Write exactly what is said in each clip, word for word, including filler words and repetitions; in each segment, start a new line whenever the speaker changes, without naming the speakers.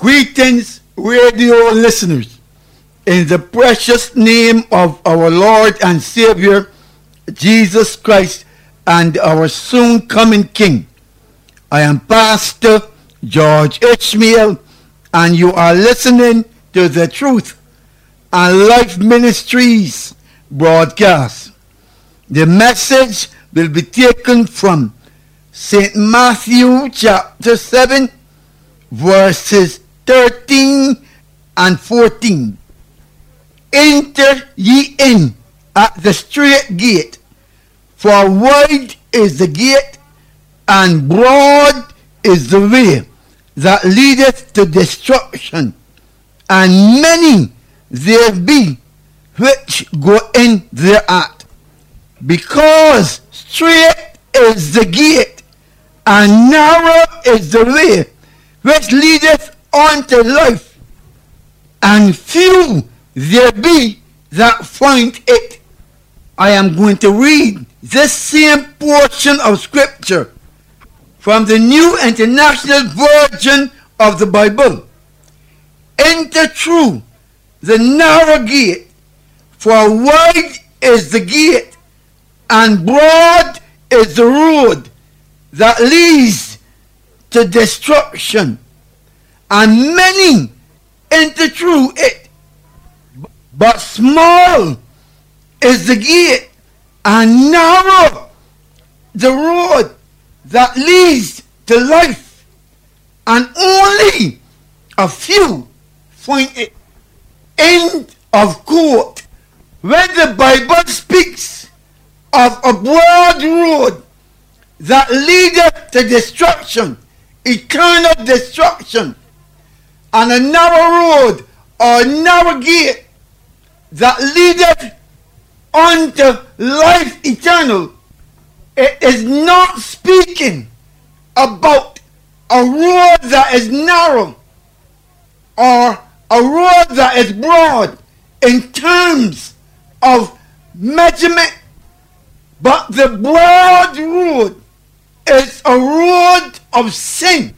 Greetings, radio listeners. In the precious name of our Lord and Savior, Jesus Christ, and our soon coming King, I am Pastor George Ishmael, and you are listening to the Truth and Life Ministries broadcast. The message will be taken from Saint Matthew chapter seven, verses thirteen and fourteen. Enter ye in at the strait gate, for wide is the gate, and broad is the way that leadeth to destruction, and many there be which go in thereat. Because strait is the gate, and narrow is the way which leadeth unto life, and few there be that find it. I am going to read this same portion of scripture from the New International Version of the Bible. Enter through the narrow gate, for wide is the gate, and broad is the road that leads to destruction, and many enter through it. But small is the gate, and narrow the road that leads to life, and only a few find it. End of quote. When the Bible speaks of a broad road that leadeth to destruction, eternal destruction, and a narrow road or narrow gate that leadeth unto life eternal, it is not speaking about a road that is narrow or a road that is broad in terms of measurement, but the broad road is a road of sin,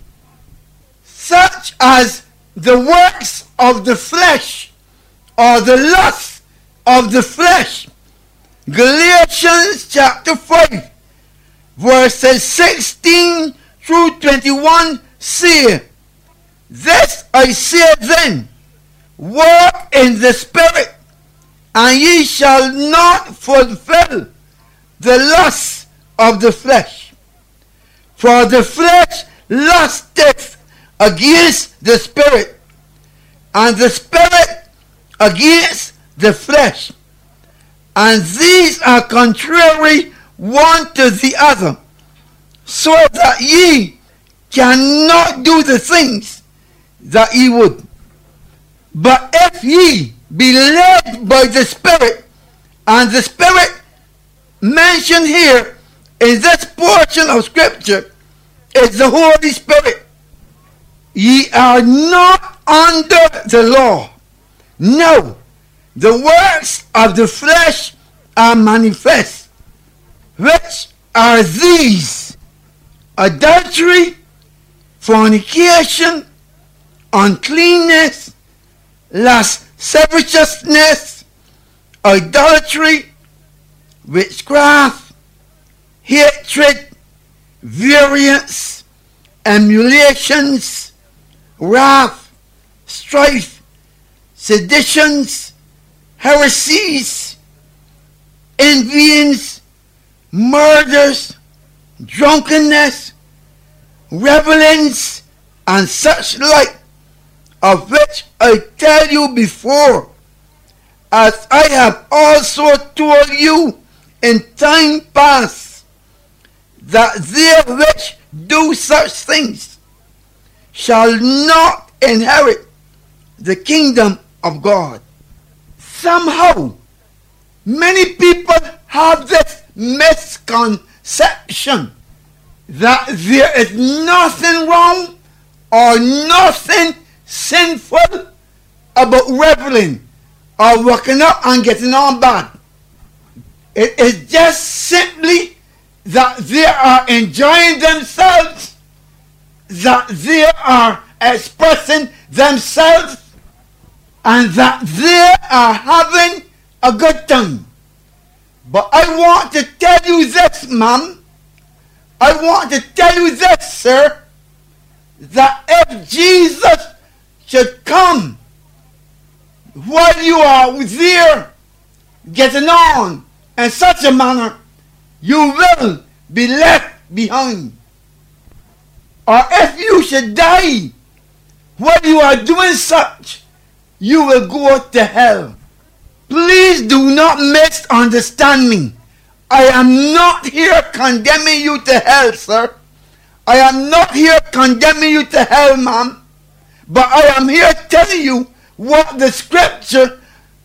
such as the works of the flesh or the lust of the flesh. Galatians chapter five, verses sixteen through twenty-one say, This I say then, walk in the Spirit, and ye shall not fulfill the lust of the flesh. For the flesh lusteth against the Spirit, and the Spirit against the flesh, and these are contrary one to the other, so that ye cannot do the things that ye would. But if ye be led by the Spirit, and the Spirit mentioned here in this portion of scripture is the Holy Spirit, ye are not under the law. No, the works of the flesh are manifest, which are these: adultery, fornication, uncleanness, lasciviousness, idolatry, witchcraft, hatred, variance, emulations, wrath, strife, seditions, heresies, envyings, murders, drunkenness, revelings, and such like, of which I tell you before, as I have also told you in time past, that they which do such things shall not inherit the kingdom of God. Somehow, many people have this misconception that there is nothing wrong or nothing sinful about reveling or working up and getting on bad. It is just simply that they are enjoying themselves, that they are expressing themselves and that they are having a good time. But I want to tell you this, ma'am. I want to tell you this, sir, that if Jesus should come while you are there getting on in such a manner, you will be left behind. Or if you should die while you are doing such, you will go to hell. Please do not misunderstand me. I am not here condemning you to hell, sir. I am not here condemning you to hell, ma'am. But I am here telling you what the scripture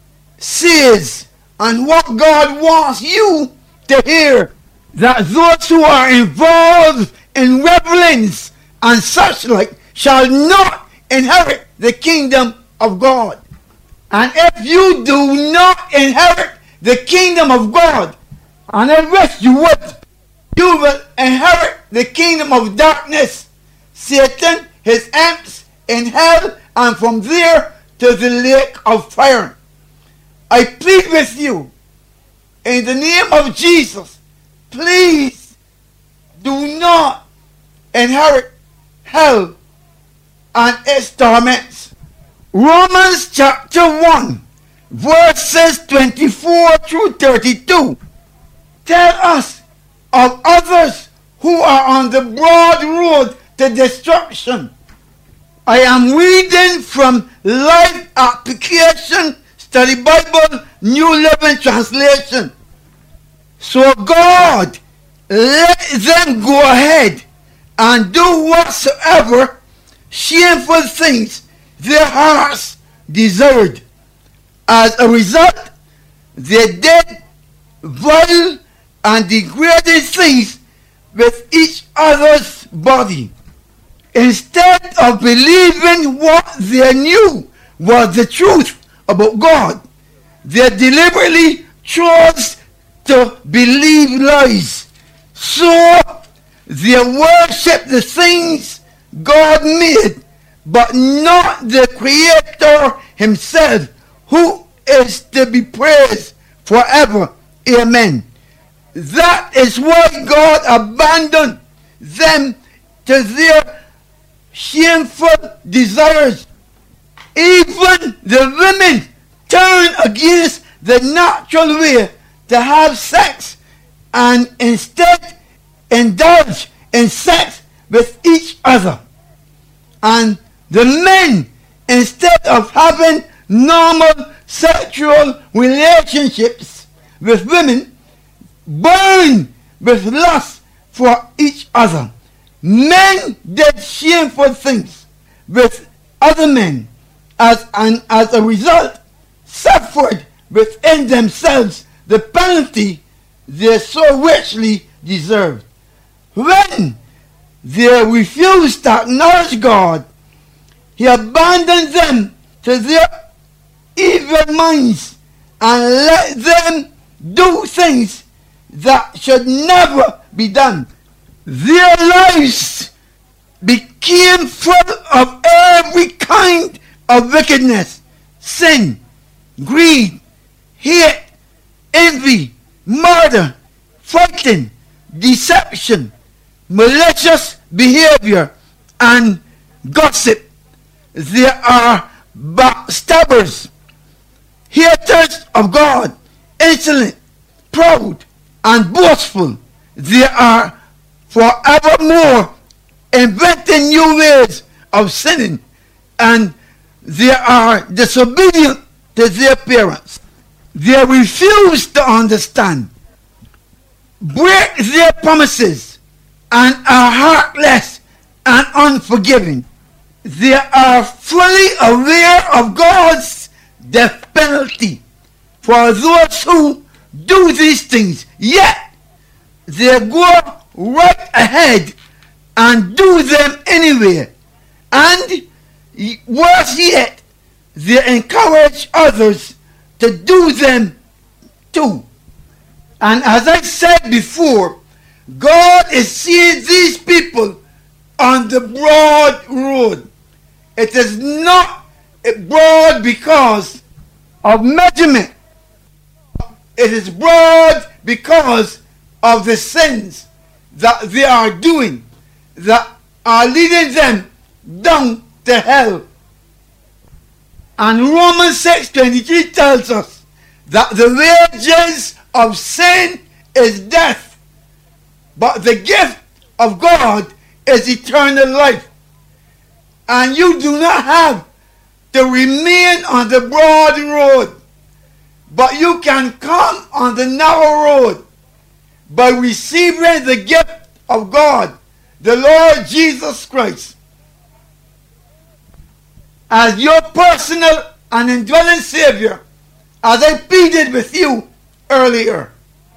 says and what God wants you to hear. That those who are involved in revelings and such like shall not inherit the kingdom of God. And if you do not inherit the kingdom of God, and I wish you would, you will inherit the kingdom of darkness, Satan, his imps in hell, and from there to the lake of fire. I plead with you, in the name of Jesus, please do not inherit hell and its torments. Romans chapter one, verses twenty-four through thirty-two tell us of others who are on the broad road to destruction. I am reading from Life Application Study Bible, New Living Translation. So God let them go ahead and do whatsoever shameful things their hearts desired. As a result, they did vile and degrading things with each other's body. Instead of believing what they knew was the truth about God, they deliberately chose to believe lies. So they worship the things God made, but not the Creator himself, who is to be praised forever. Amen. That is why God abandoned them to their shameful desires. Even the women turned against the natural way to have sex and instead indulge in sex with each other. And the men, instead of having normal sexual relationships with women, burn with lust for each other. Men did shameful things with other men, as and as a result suffered within themselves the penalty they so richly deserved. When they refused to acknowledge God, he abandoned them to their evil minds and let them do things that should never be done. Their lives became full of every kind of wickedness, sin, greed, hate, envy, murder, fighting, deception, malicious behavior, and gossip. They are backstabbers, haters of God, insolent, proud, and boastful. They are forevermore inventing new ways of sinning, and they are disobedient to their parents. They refuse to understand, break their promises, and are heartless and unforgiving. They are fully aware of God's death penalty for those who do these things, yet they go right ahead and do them anyway. And worse yet, they encourage others to do them too. And as I said before, God is seeing these people on the broad road. It is not broad because of measurement. It is broad because of the sins that they are doing that are leading them down to hell. And Romans six twenty-three tells us that the wages of sin is death, but the gift of God is eternal life. And you do not have to remain on the broad road, but you can come on the narrow road by receiving the gift of God, the Lord Jesus Christ, as your personal and indwelling Savior, as I pleaded with you earlier.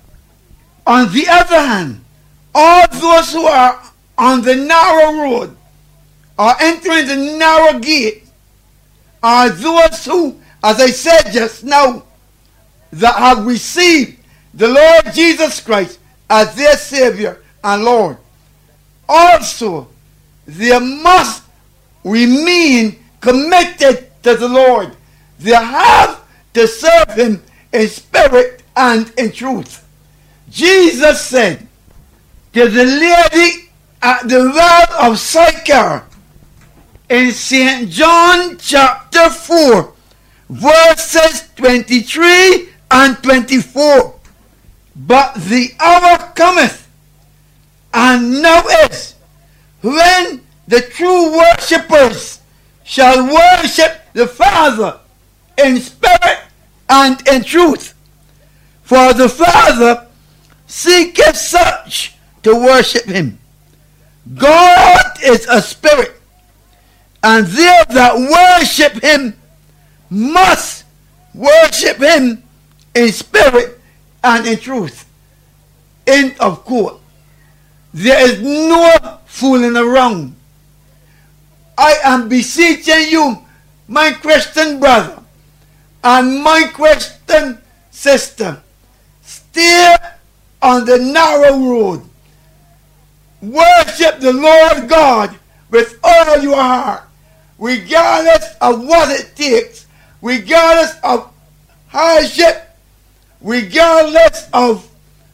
On the other hand, all those who are on the narrow road, are entering the narrow gate, are those who, as I said just now, that have received the Lord Jesus Christ as their Savior and Lord. Also, they must remain committed to the Lord. They have to serve Him in spirit and in truth. Jesus said to the lady at the well of Sychar in Saint John chapter four, verses twenty-three and twenty-four, but the hour cometh, and now is, when the true worshippers shall worship the Father in spirit and in truth. For the Father seeketh such to worship Him. God is a spirit, and they that worship Him must worship Him in spirit and in truth. End of quote. There is no fooling around. I am beseeching you, my Christian brother and my Christian sister, stay on the narrow road. Worship the Lord God with all your heart, regardless of what it takes, regardless of hardship, regardless of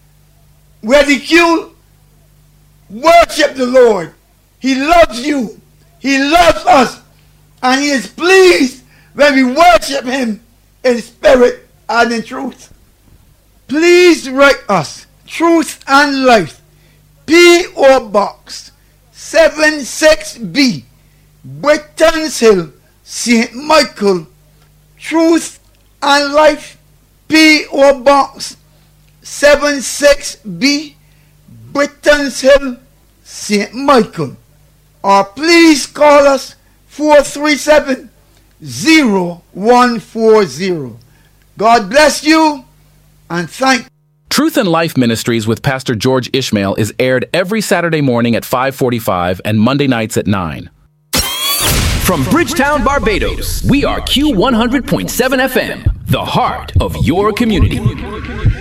ridicule. Worship the Lord. He loves you. He loves us. And He is pleased when we worship Him in spirit and in truth. Please write us Truth and Life, P O Box seven six B, Britons Hill, Saint Michael. Truth and Life, P O Box seven six B, Britons Hill, Saint Michael. Or please call us four three seven, zero one four zero. God bless you and thank you.
Truth and Life Ministries with Pastor George Ishmael is aired every Saturday morning at five forty-five and Monday nights at nine.
From Bridgetown, Barbados, we are Q one hundred point seven F M, the heart of your community.